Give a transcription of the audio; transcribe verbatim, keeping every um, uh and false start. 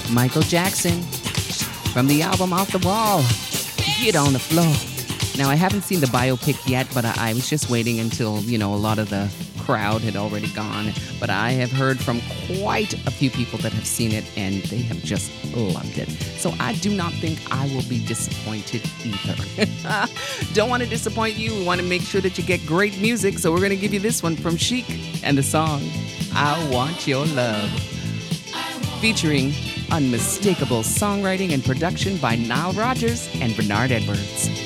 Michael Jackson from the album Off the Wall. Get on the floor. Now, I haven't seen the biopic yet, but I, I was just waiting until, you know, a lot of the crowd had already gone. But I have heard from quite a few people that have seen it, and they have just loved it. So I do not think I will be disappointed either. Don't want to disappoint you. We want to make sure that you get great music. So we're going to give you this one from Chic and the song, I Want Your Love, featuring unmistakable songwriting and production by Nile Rodgers and Bernard Edwards.